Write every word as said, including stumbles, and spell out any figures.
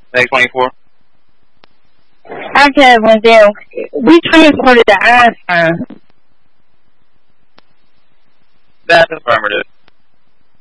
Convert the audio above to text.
Next twenty-four. Okay, well then, we transported to Einstein. That's affirmative.